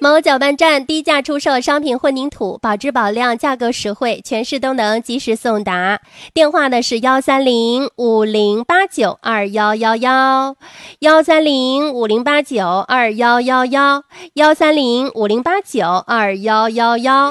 某搅拌站低价出售商品混凝土，保质保量，价格实惠，全市都能及时送达。电话呢是13050892111，13050892111，13050892111。